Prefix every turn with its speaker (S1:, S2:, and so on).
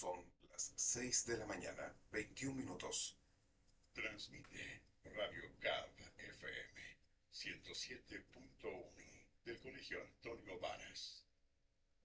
S1: Son las 6 de la mañana, 21 minutos.
S2: Transmite Radio Cab FM 107.1 del Colegio Antonio Varas.